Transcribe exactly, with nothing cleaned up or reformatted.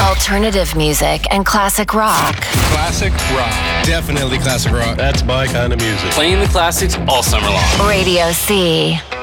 Alternative music and classic rock. Classic rock. Definitely classic rock. That's my kind of music. Playing the classics all summer long. Radio C.